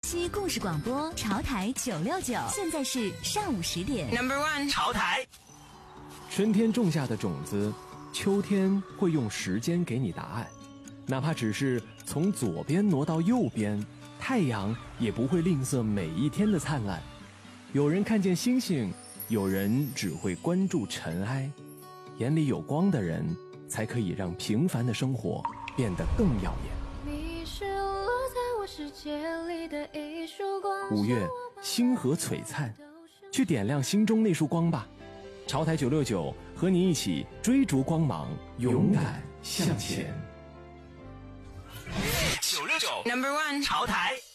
期故事广播潮台969，现在是上午10点。 Number 1， 潮台。 春天种下的种子，秋天会用时间给你答案。哪怕只是从左边挪到右边，太阳也不会吝啬每一天的灿烂。有人看见星星，有人只会关注尘埃。眼里有光的人，才可以让平凡的生活变得更耀眼。 你是落在我世界里的一束光。 5月，星河璀璨，去点亮心中那束光吧。潮台969和你一起追逐光芒，勇敢向前。 969 Number 1， 潮台。